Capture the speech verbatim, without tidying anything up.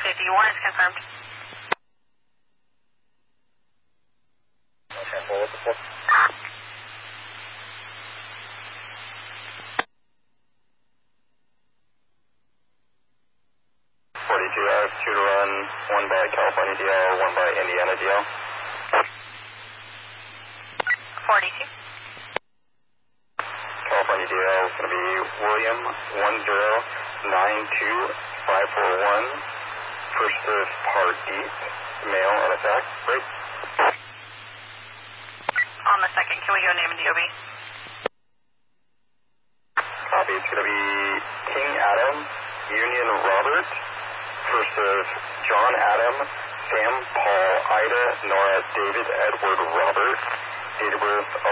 safety. Warning is confirmed. Okay, well, what's the full? forty-two, I have two to run, one by California D L, one by Indiana D L. forty-two. California D L is going to be William one zero nine two five four one, first of Pardeep, male on attack, break. On the second, can we go name and D O B? Copy, it's going to be King Adam, Union Robert, first of John Adam, Sam Paul Ida Nora David Edward Robert, date of birth